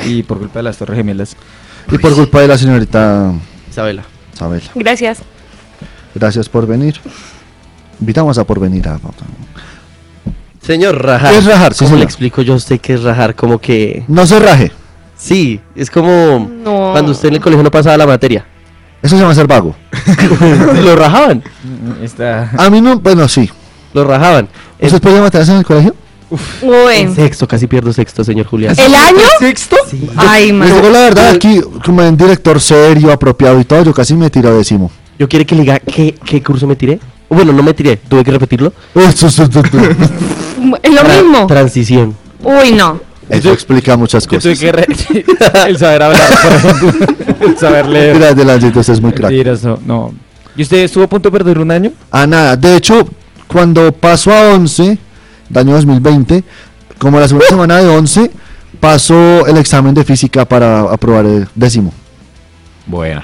Y por culpa de las Torres Gemelas. Y por culpa de la señorita Isabela. Isabela. Gracias. Gracias por venir. Invitamos a por venir a... Señor, rajar. ¿Qué es rajar? Sí, ¿Cómo le señor. explico yo a usted qué es rajar? Como que... No se raje. Sí, es como No. cuando usted en el colegio no pasaba la materia. Eso se llama ser vago. Lo rajaban. Está... A mí no, bueno, sí. Lo rajaban. ¿Ustedes podían matarse en el colegio? En Uy. sexto, casi pierdo sexto, señor Julián. ¿El año? ¿Sexto? Sí. Ay, Les digo man. la verdad, aquí, como en director serio, apropiado y todo, yo casi me tiro décimo. ¿Yo quiere que le diga qué curso me tiré? Bueno, no me tiré, tuve que repetirlo. Es lo mismo. Transición. Uy, no. Eso explica muchas Yo tuve cosas. que el saber hablar, por ejemplo. El saber leer. Mira, adelante, entonces es muy crack. Mentiras, no. ¿Y usted estuvo a punto de perder un año? Ah, nada. De hecho, cuando paso a 11, de año 2020, como la segunda semana de 11, paso el examen de física para aprobar el décimo. Buena.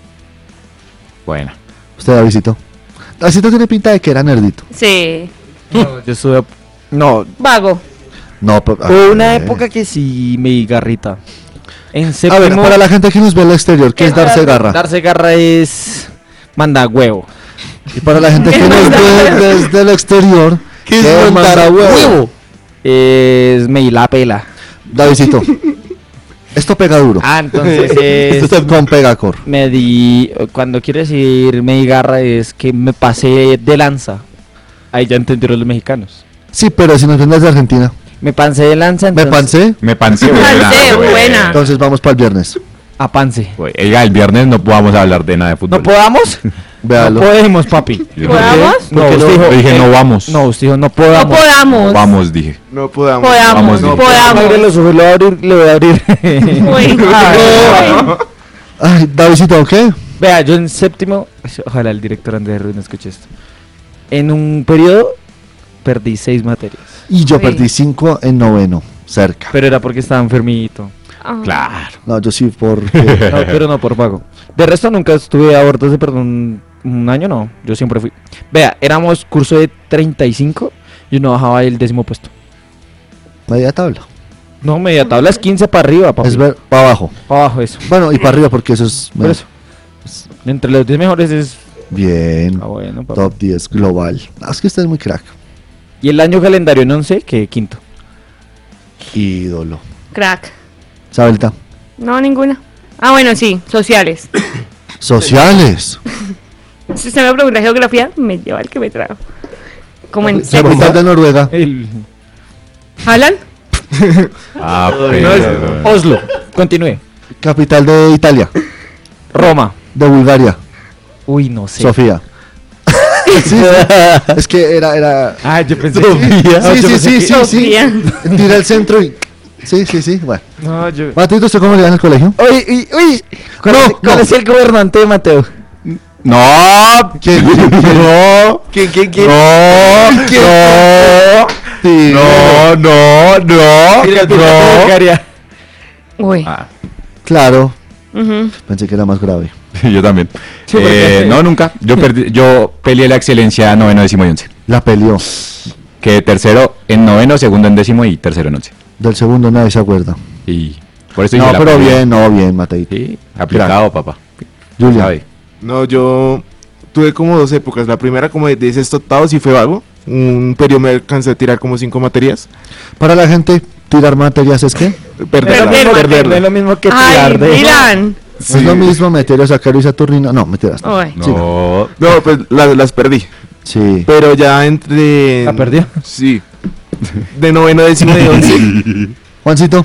Usted, Davidito. Davidito tiene pinta de que era nerdito. Sí. No, yo estuve... No, Vago. No, pero... hubo una época que sí me di garrita. En A séptimo... ver, para la gente que nos ve al exterior, ¿qué es darse garra? Darse garra es... Manda huevo. Y para la gente que nos ve desde el exterior, ¿Qué es mandar a huevo? Es me di la pela. Davidito, esto pega duro. Ah, entonces Esto es... está con pegacor. Me di... Cuando quiero decir me di garra es que me pasé de lanza. Ahí ya entendieron los mexicanos. Sí, pero si nos ven desde Argentina. Me pancé de lanza, Me entonces... pancé, Me pansé. Pansé, buena. entonces vamos para el viernes. A pance. Oiga, el viernes no podamos hablar de nada de fútbol. ¿No podamos? Véalo. No podemos, papi. ¿Podamos? No, Porque usted dijo... yo dije no vamos. No, usted dijo no No podamos. podamos. Vamos, dije. No podamos. Podamos. Vamos, Podamos. Abre los ojos, le voy a abrir, le voy a abrir. Uy. Ay. Ay, Davidito, ¿qué? Vea, yo en séptimo, ojalá el director Andrés Ruiz no escuche esto. En un periodo perdí 6 materias. Y yo Uy. perdí 5 en noveno, cerca. Pero era porque estaba enfermito. Ah. Claro. No, yo sí por... No, pero no por vago. De resto nunca estuve a bordes de perdón un año, no. Yo siempre fui. Vea, éramos curso de 35 y uno bajaba el 10º puesto. Media tabla. No, media tabla es 15 para arriba, papi. Es ver para abajo. Para abajo eso. Bueno, y para arriba porque eso es... Por eso. Entre los 10 mejores es... Bien. Ah, bueno, papi. Top 10 global. Ah, es que usted es muy crack. Y el año calendario en 11, que quinto. Ídolo. Crack. Sabelita. No, ninguna. Ah, bueno, sí. Sociales. Sociales. Si usted me pregunta geografía, me lleva el que me trajo. Como en Capital de Noruega. El... ¿Hablan? Ah, No, es Oslo. Continúe. Capital de Italia. Roma. De Bulgaria. Uy, no sé. Sofía. Sí, sí. Es que era... Ah, yo pensé Sí. Sofía. Tira el centro y... Sí. Bueno. No, yo... Matito, ¿usted cómo le va en el colegio? Uy. ¿Cuál, No, es, cuál no. es el gobernante de Mateo? No. ¿Quién? No. ¿Quién? No. Sí. No. Bulgaria. Uy. Ah, Claro. Ujú. Pensé que era más grave. yo también. Sí, porque- No, nunca. Yo peleé la excelencia noveno, décimo y 11. La peleó. Que tercero en noveno, segundo en décimo y tercero en 11. Del segundo nadie se acuerda. Y por eso No, dije la pero peleé. bien, Mateito. Sí, aplicado, papá. Julia. ¿Sabe? No, yo tuve como 2 épocas. La primera como de sexto octavo sí fue vago. Un periodo me alcancé a tirar como 5 materias. Para la gente, tirar materias es que Perderla. Perderla. No es lo mismo que Ay, tirar de... Dylan. no es lo mismo meterio Sacario y Saturnino. No, mentiras. No. Uy. No. No, pues las perdí. Sí. Pero ya entre... ¿La perdió? Sí. De noveno, décimo y 11. Juancito.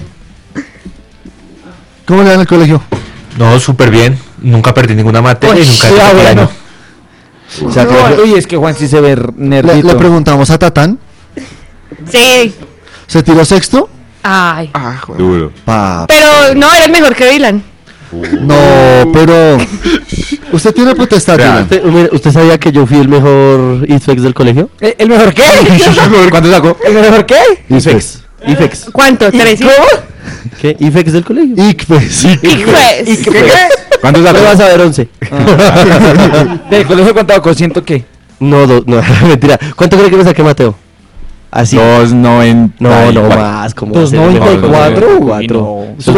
¿Cómo le va en el colegio? No, súper bien. Nunca perdí ninguna materia y nunca sí, repetí bueno. año. O sea, que No, uy, es que Juan sí se ve le nerdito. preguntamos a Tatán. Sí. ¿Se tiró sexto? Ay. Ah, joder. Duro. Pero no, eres mejor que Dylan. No, pero... ¿Usted tiene potestad, Vea. Dylan? ¿Usted sabía que yo fui el mejor IFEX del colegio? ¿El mejor qué? ¿Cuánto sacó? ¿El mejor qué? ICFES. IFEX. ¿Cuánto? ¿3? ¿Qué? IFEX del colegio. ICFES. ¿Qué? ¿Cuánto ¿Qué sacó? vas a ver 11? ¿Del colegio contado con ciento qué? No, mentira. ¿Cuánto cree que me saqué, Mateo? Así. 2.90. No, más, como 2.94. 4. Uy, no.